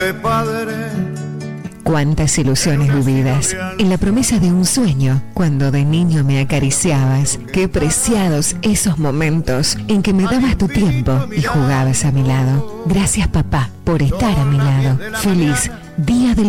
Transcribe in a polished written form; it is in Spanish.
Cuántas ilusiones vividas, en la promesa de un sueño, cuando de niño me acariciabas. Qué preciados esos momentos en que me dabas tu tiempo y jugabas a mi lado. Gracias, papá, por estar a mi lado. Feliz Día del